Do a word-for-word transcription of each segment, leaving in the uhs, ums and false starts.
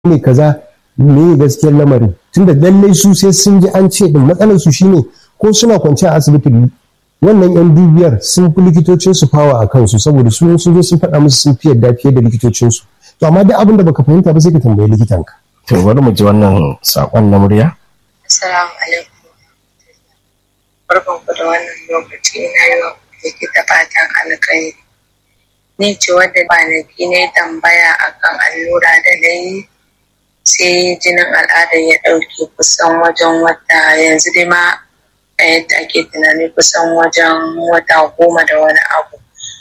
ne kaza me gaskiyar lamarin, tunda lallai su sai sun ji an ce din matsalar su shine ko suna kwance a asibiti wannan yan dubiyar sun fi likitocin su fawa a kansu saboda su sun zo sun faɗa musu sun fi yadda fiye da likitocin su. To amma duk abin da baka fahimta ba sai ka tambayi likitanka. To bari mu ji wannan sakon na murya. Assalamu alaikum. Barkan ku da wannan lokaci, ina yi wa likita fatan alkhairi. Ni ce wadda kwanaki na yi tambaya akan allura da na yi sai jinin al'ada ya ɗauke kusan wajen wata, yanzu dai ma a yadda ake tunani kusan wajen wata goma da wani abu.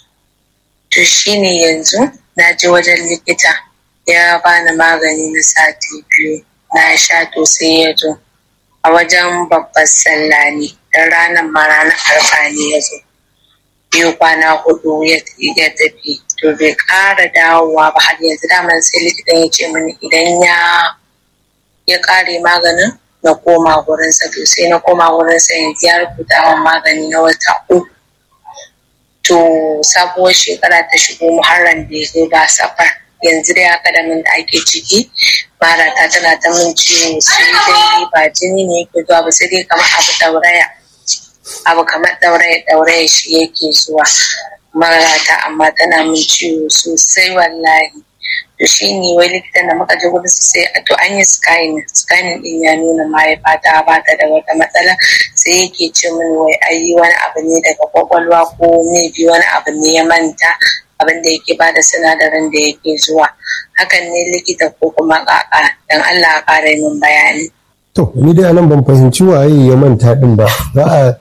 To shi ne yanzu na je wajen likita ya bani magani na sati biyu na sha, to sai ya zo a wajen babbar sallah ne don ranar ma ranar arfa ne ya zo. Biyu kwana hudu ya tafi, to bai ƙara dawowa ba har yanzu. Daman sai likitan ya ce mini idan ya ya ƙare maganin na koma gurinsa, to sai na koma gurinsa yanzu ya rubuta min magani na wata uku. To sabuwar shekara ta shigo, muharram da ya zo ba safar, yanzu dai akadamin da ake ciki marata tana ta min ciwo, sai dai ba jini ne yake zuwa ba, sai dai kamar abu dauraya abu kamar dauraya dauraya shi yake zuwa marata, amma tana min ciwo sosai wallahi. To shi ne wai likitan da muka je gurin su sai to an yi scanning scanning din ya nuna mahaifa ta ba ta da wata matsala, sai yake ce min wai ai wani abu ne daga kwakwalwa ko maybe wani abu ne ya manta abin da yake bada sinadarin da yake zuwa. Hakan ne likita ko kuma kaka, dan Allah ya ƙara min bayani. To ni dai anan ban fahimci waye ya manta din ba, za a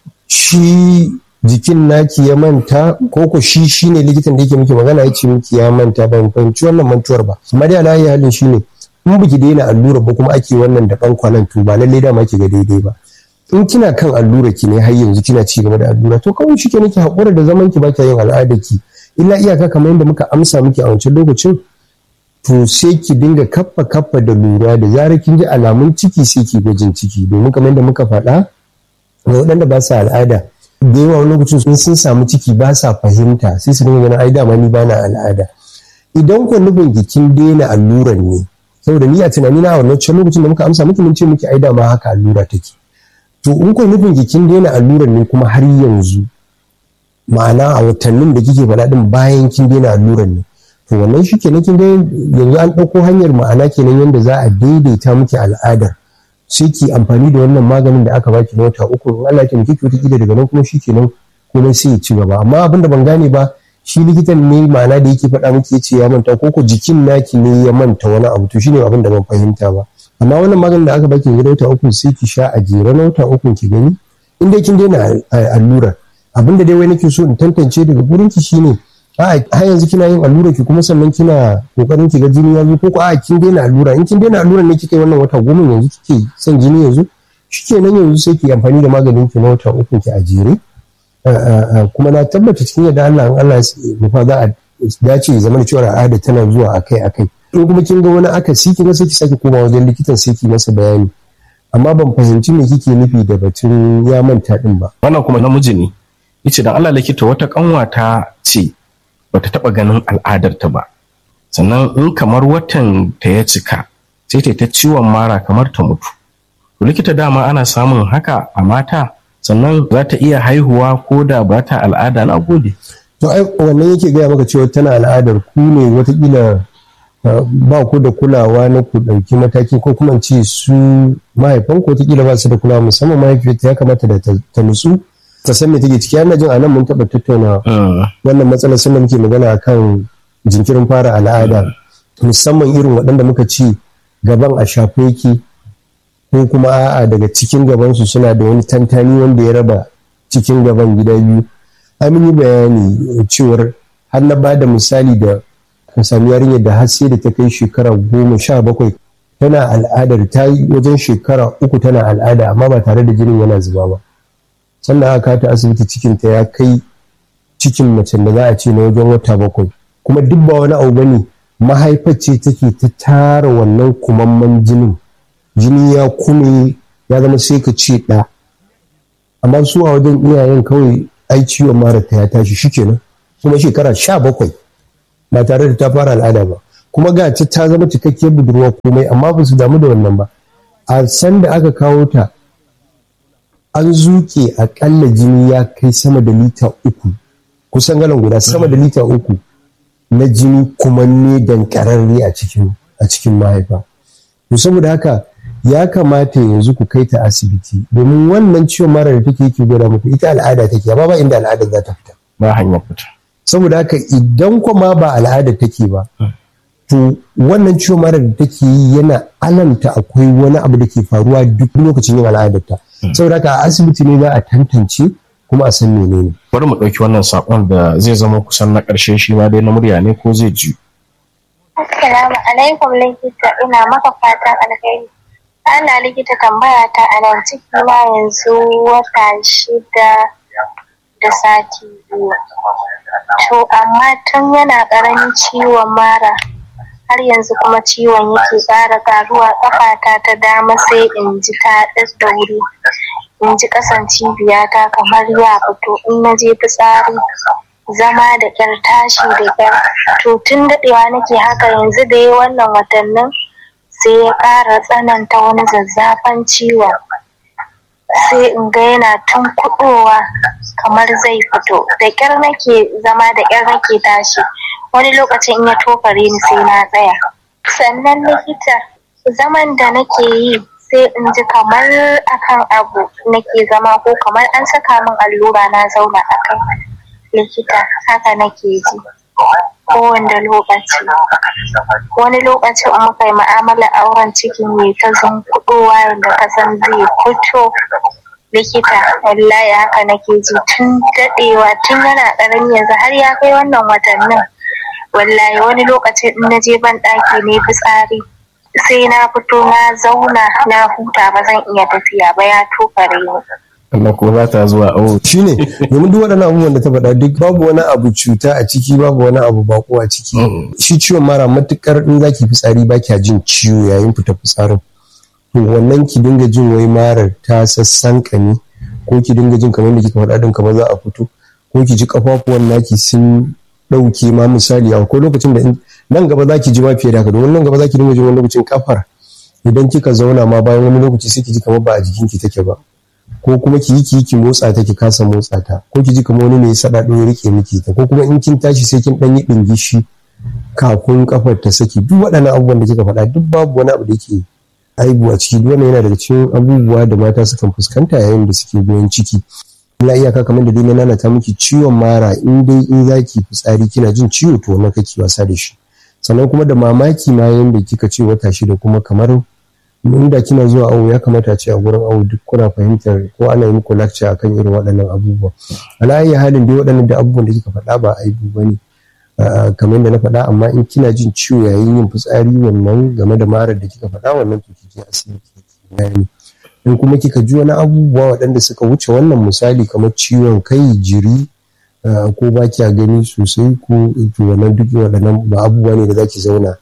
shi jikin naki ya manta ko ko shi shine likitan da yake miki magana yace miki ya manta, ban fahimci wannan mantuwar ba. Amma dai alayi halin shine in biki daina allura ba kuma ake wannan da ban kwanan to ba lalle da ma ki ga daidai ba. In kina kan allura ki ne har yanzu kina ci gaba da allura, to kawai shi ke nake hakura da zaman ki ba ki yin al'ada ki, illa iyaka kamar yadda muka amsa miki a wancan lokacin, to sai ki dinga kaffa kaffa da lura da zarar kin ji alamun ciki sai ki gwajin ciki, domin kamar yadda muka faɗa ga waɗanda ba sa al'ada da yawa wani lokacin sun sun samu ciki ba sa fahimta sai su dinga ganin ai dama ni bana al'ada. Idan ku nufin kin daina alluran ne, saboda ni a tunani na wannan lokacin da muka amsa miki mun ce miki ai dama haka allura take. To in ku nufin kin daina alluran ne kuma har yanzu, ma'ana a watannin da kike faɗa din bayan kin daina alluran ne, to wannan shi kenan kin ga yanzu an ɗauko hanyar ma'ana kenan yanda za a daidaita miki al'adar, sai ki amfani da wannan maganin da aka baki na wata uku, in Allah ya taimake ki wata daga nan kuma shi kenan komai sai ya ci gaba. Amma abin da ban gane ba, shi likitan ne ma'ana da yake faɗa miki yace ya manta ko ko jikin naki ne ya manta wani abu, to shine abin da ban fahimta ba. Amma wannan maganin da aka baki na wata uku sai ki sha a jere na wata uku ki gani in dai kin daina allura. Abin da dai wai nake so in tantance daga gurin ki shine a har yanzu kina yin allura ki kuma sannan kina kokarin ki ga jini ya zo, ko ko a kin daina allura. In kin daina allura ne kike wannan wata goma yanzu kike son jini yanzu, shikenan yanzu sai ki amfani da maganin ki na wata uku ki a jere. Kuma na tabbata cikin yadda Allah in Allah ya nufa za a dace zama da cewa al'ada tana zuwa akai akai. In kuma kin ga wani akasi kin ga sai ki sake koma wajen likitan sai ki masa bayani. Amma ban fahimci me kike nufi da batun ya manta din ba. Wannan kuma namiji ne yace dan Allah likita, wata kanwata ce bata taba ganin al'adarta ba, sannan in kamar watan ta ya cika sai ta ta ciwon mara kamar ta mutu. To likita, dama ana samun haka a mata, sannan za ta iya haihuwa ko da ba ta al'ada? Na gode. To ai wannan yake gaya maka cewa tana al'adar, ku ne watakila ba ku da kulawa na ku ɗauki mataki, ko kuma ce su mahaifan ku watakila ba su da kulawa, musamman mahaifiyarta ya kamata da ta nutsu ta san me take ciki. Yana jin anan mun taɓa tattauna wannan matsalar sun da muke magana akan jinkirin fara al'ada, musamman irin waɗanda muka ci gaban a shafe yake, ko kuma a'a daga cikin gabansu suna da wani tantani wanda ya raba cikin gaban gida biyu. Ai mun yi bayani cewar har na bada misali da kan sami yarinyar da har sai da ta kai shekara goma sha bakwai tana al'adar, ta yi wajen shekara uku tana al'ada amma ba tare da jinin yana zuba ba. Sannan aka ta asibiti cikinta ya kai cikin macen da za a ce na wajen wata bakwai, kuma duk ba wani abu bane, mahaifar ce take ta tara wannan kumamman jinin, jini ya kume ya zama sai ka ce ɗa. Amma su a wajen iyayen kawai ai ciwon mara ta ya tashi shikenan, kuma shekara sha bakwai ba tare da ta fara al'ada ba. kuma ga ta ta zama cikakkiyar budurwa komai, amma ba su damu da wannan ba. A san da aka kawo ta an zuke akalla jini ya kai sama da lita uku, kusan galan guda sama da lita uku na jini kuma ne dankararre a cikin a cikin mahaifa. To saboda haka ya kamata yanzu ku kai ta asibiti, domin wannan ciwon mara da take yake gwada muku ita al'ada take, amma ba inda al'ada za ta fita, ba hanyar fita. Saboda haka idan kuma ba al'ada take ba, to wannan ciwon mara da take yi yana alamta akwai wani abu da ke faruwa duk lokacin yin al'adarta. Saboda haka a asibiti ne za a tantance kuma a san menene. Bari mu ɗauki wannan saƙon da zai zama kusan na ƙarshe, shi ma dai na murya ne ko zai ji. Assalamu alaikum likita, ina maka fatan alheri. Ana likita tambaya ta a nan ciki na yanzu wata shida da sati biyu. To amma tun yana ƙaramin ciwon mara har yanzu kuma ciwon yake ƙara ƙaruwa, ƙafata ta dama sai in ji ta ɗaɗɗaure, in ji ƙasan cibiyata kamar ya fito, in na je fitsari zama da ƙyar, tashi da ƙyar. To tun daɗewa nake haka, yanzu da ya wannan watannin sai ya ƙara tsananta wani zazzafan ciwon, sai in ga yana tun kuɗowa kamar zai fito, da ƙyar nake zama, da ƙyar nake tashi, wani lokacin in ya tokare ni sai na tsaya. Sannan likita, zaman da nake yi sai in ji kamar akan abu nake zama, ko kamar an saka min allura na zauna akan. Likita, haka nake ji kowane lokaci. Wani lokacin in muka yi mu'amala auren cikin ne ta zunkuɗowa yadda ka san zai fito. Likita, wallahi haka nake ji tun daɗewa, tun yana ƙarami, yanzu har ya kai wannan watannin. Wallahi wani lokacin in na je ban ɗaki ne fitsari, sai na fito na zauna na huta, ba zan iya tafiya ba, ya tokare ni. Allah ko za ta zuwa awo. Shi ne, domin duk waɗannan abubuwan da ta faɗa duk babu wani abu cuta a ciki, babu wani abu bako a ciki. Shi ciwon mara matukar in za ki fitsari ba kya jin ciwo yayin fita fitsarin. To wannan ki dinga jin wai marar ta sassanka ne, ko ki dinga jin kamar da kika faɗa din kamar za a fito, ko ki ji kafafuwan naki sun ɗauke ma, misali akwai lokacin da nan gaba za ki ji ma fiye da haka, domin nan gaba za ki dinga jin wani lokacin kafar idan kika zauna ma bayan wani lokaci sai ki ji kamar ba a jikinki take ba, ko kuma ki yi ki yi ki motsa ta ki kasa motsa ta, ko ki ji kamar wani ne ya sada ya rike miki ta, ko kuma in kin tashi sai kin dan yi dingishi kafin kafar ta saki. Duk waɗannan abubuwan da kika faɗa duk babu wani abu da yake aibu a ciki. Duk wannan yana daga cikin abubuwa da mata sukan fuskanta yayin da suke goyon ciki. Ina iyaka kamar da dai na nana ta miki ciwon mara, in dai in zaki fitsari kina jin ciwo to wannan kake wasa da shi. Sannan kuma da mamaki ma yanda kika ce wata shida, kuma kamar inda kina zuwa awo ya kamata a ce a gurin awo duk kuna fahimtar ko ana yi muku lecture akan irin waɗannan abubuwa. Ala ayi halin dai waɗannan da abubuwan da kika faɗa ba aibu bane, kamar yadda na faɗa, amma in kina jin ciwo yayin yin fitsari wannan game da marar da kika faɗa wannan to kike asibiti bayani. In kuma kika ji wani abubuwa waɗanda suka wuce wannan, misali kamar ciwon kai, jiri, ko ba kya gani sosai, ko to wannan duk waɗannan ba abubuwa ne da zaki zauna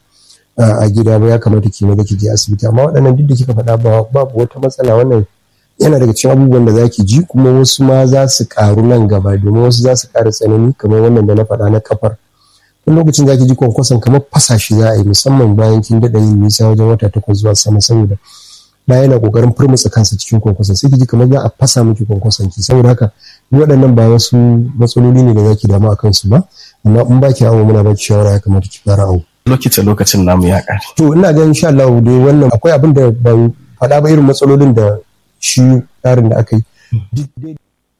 a gida ba, ya kamata ki maza ki je asibiti. Amma waɗannan duk da kika faɗa babu wata matsala, wannan yana daga cikin abubuwan da zaki ji, kuma wasu ma za su karu nan gaba, domin wasu za su ƙara tsanani kamar wannan da na faɗa na kafar. wani lokacin zaki ji kwankwason kamar fasa shi za a yi, musamman bayan kin daɗa yin nisa wajen wata takwas zuwa sama, saboda ɗaya yana ƙoƙarin furmutsa kansa cikin kwankwason, sai ki ji kamar za a fasa miki kwankwason ki. Saboda haka waɗannan ba wasu matsaloli ne da zaki damu a kansu ba, amma in baki awo muna baki shawara ya kamata ki fara awo. Lokacin lokacin namu ya ƙare. To ina ganin insha Allah dai wannan akwai abin da ban faɗa ba, irin matsalolin da shi tsarin da aka yi.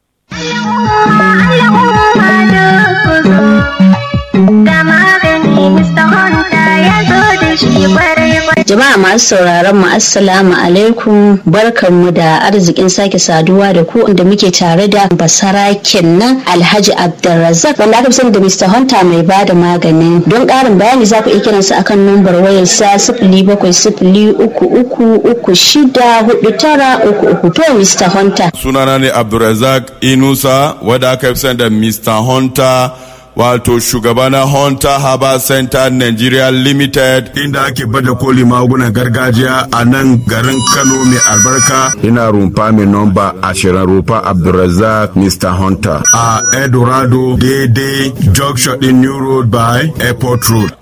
Jama'a masu sauraron mu assalamu alaikum, barkanmu da arzikin sake saduwa da ku, inda muke tare da basaraken nan Alhaji Abdulrazak wanda aka fi sani da Mister Hunter mai bada magani. Don ƙarin bayani za ku iya kiransa akan numbar wayar sa sifili bakwai sifili uku uku uku shida hudu tara uku uku. To Mister Hunter. Sunana ne Abdulrazak Inusa wanda aka fi sani da Mister Hunter, wato shugabana Hunter Herbal Center Nigeria Limited, inda ake bada koli magunan gargajiya a nan garin Kano mai albarka. Ina rumfa mai nomba ashirin, rumfa Abdulrazak Mister Hunter a Eldorado, daidai junction din New Road by Airport Road.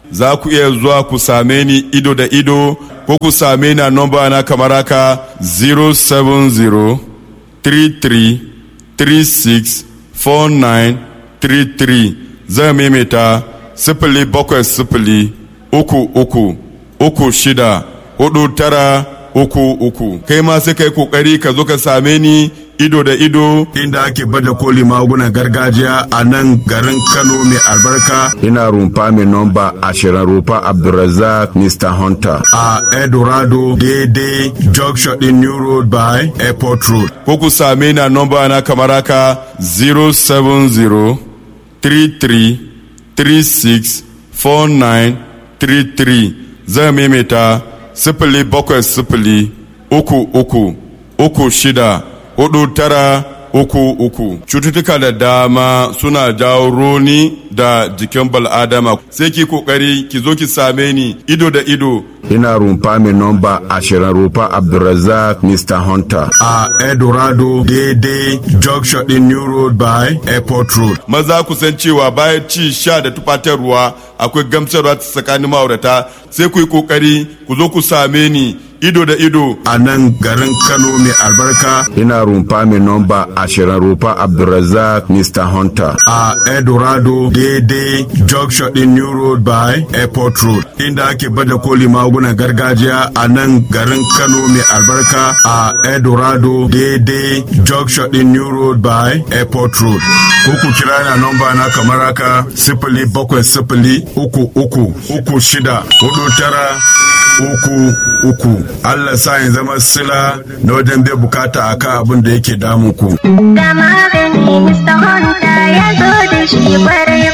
za ku iya zuwa ku same ni ido da ido ko ku same ni a nomba na kamar haka zero seven zero three three three six four nine three three. Zan maimaita sifili bakwai sifili uku uku uku shida hudu tara uku uku. Kai ma sai kai kokari ka zo ka same ni ido da ido inda ake bada koli magunan gargajiya a nan garin Kano mai albarka. Ina rumfa mai nomba ashirin rumfa Abdulrazak mister Hunter a Eldorado daidai junction din New Road by Airport Road. Ko ku same ni a nomba na kamar haka zero seven zero three three three six four nine three three. Zan maimaita sifili bakwai sifili uku uku uku shida hudu tara uku uku. Cututtuka da dama suna jawo roni da jikin bal'adama, sai ki kokari ki zo ki same ni ido da ido. Ina rumfa mai nomba ashirin rumfa Abdulrazak mister Hunter a Eldorado daidai junction din New Road by Airport Road. Maza ku san cewa bayan ci sha da tufatarwa akwai gamsarwa tsakanin ma'aurata, sai ku yi kokari ku zo ku same ni ido da ido a nan garin Kano mai albarka. Ina rumfa mai nomba ashirin rumfa Abdulrazak mister Hunter a Eldorado daidai junction din New Road by Airport Road inda ake bada koli magunan gargajiya a nan garin Kano mai albarka a Eldorado daidai junction din New Road by Airport Road. Ko ku kira na nomba na kamar haka sifili bakwai sifili uku uku uku shida hudu tara uku uku. Allah sa in zama sila na wajen bai bukata akan abin da yake damun ku. Da magani mister Hunter ya zo da shi kwarai.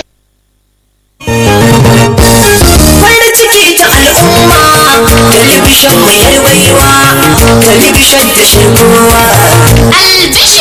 Farin ciki ta al'umma, talibishin mai yalwaiwa, talibishin da shirkowa. Albishin